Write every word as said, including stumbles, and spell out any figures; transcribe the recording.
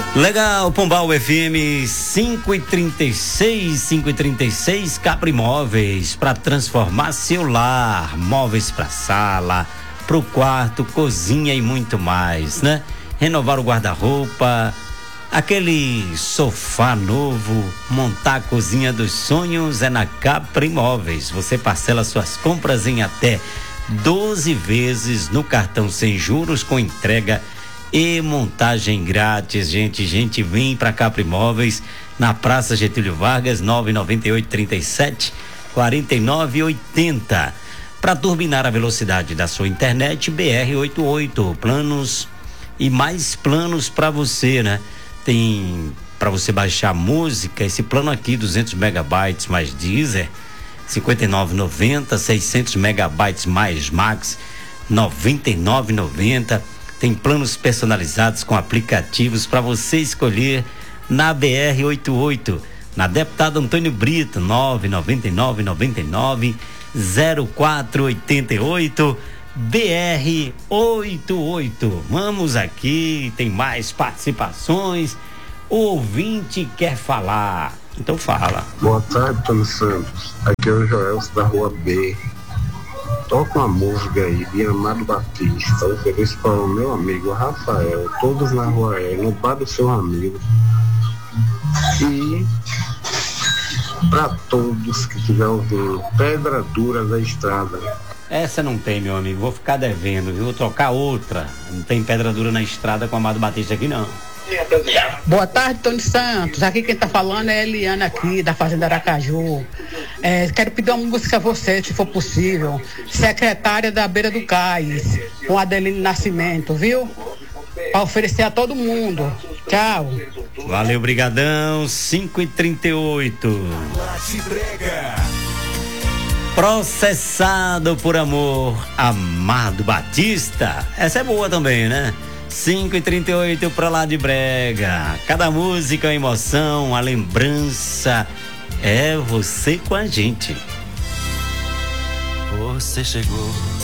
Legal, Pombal F M cinco e trinta e seis, cinco e trinta e seis, Capri Móveis, para transformar seu lar, móveis para sala, pro quarto, cozinha e muito mais, né? Renovar o guarda-roupa, aquele sofá novo, montar a cozinha dos sonhos é na Capri Móveis. Você parcela suas compras em até doze vezes no cartão sem juros com entrega e montagem grátis, gente, gente, vem pra Capri Móveis, na Praça Getúlio Vargas, nove nove oito, trinta e sete, quarenta e nove, oitenta. Para turbinar a velocidade da sua internet, B R oitenta e oito, planos e mais planos para você, né? Tem para você baixar música, esse plano aqui, duzentos megabytes mais Deezer, cinquenta e nove reais e noventa centavos, seiscentos megabytes mais Max, noventa e nove reais e noventa centavos. Tem planos personalizados com aplicativos para você escolher na B R oitenta e oito, na Deputado Antônio Brito, nove nove nove, nove nove, zero quatro oito oito, B R oitenta e oito. Vamos aqui, tem mais participações. O ouvinte quer falar, então fala. Boa tarde, Tony Santos. Aqui é o Joelson da Rua B. Toca uma música aí de Amado Batista, ofereço para o meu amigo Rafael, todos na Rua E, no bar do seu amigo. E para todos que estiver ouvindo, Pedra Dura da Estrada. Essa não tem, meu amigo, vou ficar devendo, viu? Vou trocar outra. Não tem Pedra Dura na Estrada com Amado Batista aqui, não. Boa tarde, Tony Santos. Aqui quem tá falando é a Eliana aqui, da Fazenda Aracaju. É, quero pedir uma música a você, se for possível. Secretária da Beira do Cais, com Adeline Nascimento, viu? Para oferecer a todo mundo. Tchau. Valeu, brigadão. cinco e trinta e oito. Processado por amor, Amado Batista. Essa é boa também, né? cinco e trinta e oito pra lá de brega. Cada música é uma emoção, a lembrança é você com a gente. Você chegou